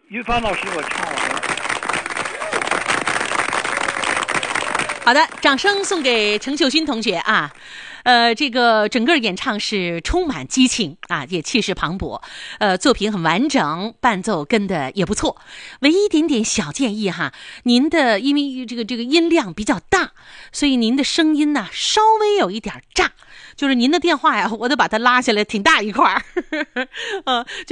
于凡老师，我唱完了。 好的，掌声送给程秀勋同学啊！这个整个演唱是充满激情啊，也气势磅礴。作品很完整，伴奏跟的也不错。唯一一点点小建议哈，您的因为这个音量比较大，所以您的声音呢稍微有一点炸，就是您的电话呀，我得把它拉下来挺大一块儿。